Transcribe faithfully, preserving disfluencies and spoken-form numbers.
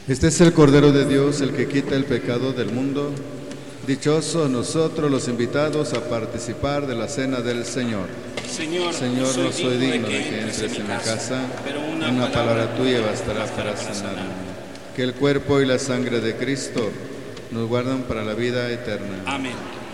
Este es el Cordero de Dios, el que quita el pecado del mundo. Dichosos nosotros los invitados a participar de la cena del Señor. Señor, Señor, no soy digno de que entres en mi casa, pero una, una palabra tuya bastará bastará para sanarme. Que el cuerpo y la sangre de Cristo nos guardan para la vida eterna. Amén.